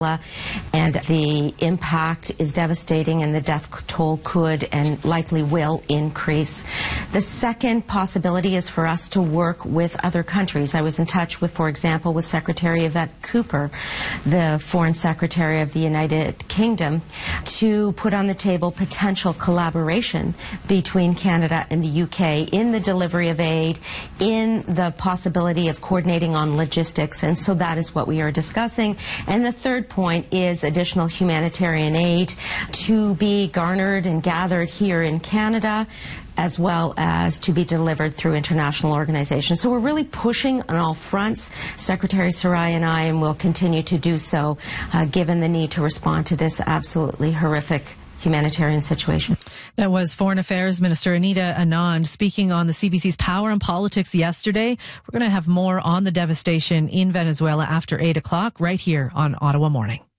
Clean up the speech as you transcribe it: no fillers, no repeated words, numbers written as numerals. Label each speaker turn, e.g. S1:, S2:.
S1: and the impact is devastating, and the death toll could and likely will increase. The second possibility is for us to work with other countries. I was in touch with, for example, with Secretary Yvette Cooper, the Foreign Secretary of the United Kingdom, to put on the table potential collaboration between Canada and the UK in the delivery of aid, in the possibility of coordinating on logistics, and so that is what we are discussing. And the third point is additional humanitarian aid to be garnered and gathered here in Canada, as well as to be delivered through international organizations. So we're really pushing on all fronts, Secretary Sarai and I, and will continue to do so, given the need to respond to this absolutely horrific humanitarian situation.
S2: That was Foreign Affairs Minister Anita Anand speaking on the CBC's Power and Politics yesterday. We're going to have more on the devastation in Venezuela after 8 o'clock right here on Ottawa Morning.